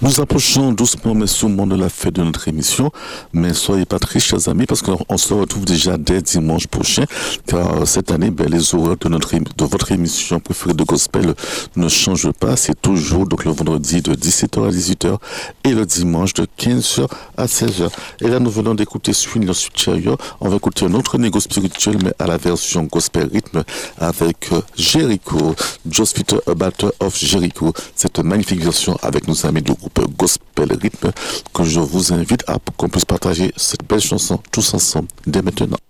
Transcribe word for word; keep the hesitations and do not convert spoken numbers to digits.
Nous approchons doucement mais sûrement de la fin de notre émission, mais soyez pas tristes, chers amis, parce qu'on se retrouve déjà dès dimanche prochain, car cette année, ben, les horaires de, notre, de votre émission préférée de Gospel ne changent pas. C'est toujours donc le vendredi de dix-sept heures à dix-huit heures et le dimanche de quinze heures à seize heures. Et là, nous venons d'écouter Swing Supérieur. On va écouter un autre négo spirituel, mais à la version Gospel Rythme avec euh, Jericho, Just Peter, a Battle of Jericho. Cette magnifique version avec nos amis du groupe Gospel Rythme que je vous invite à qu'on puisse partager cette belle chanson tous ensemble dès maintenant.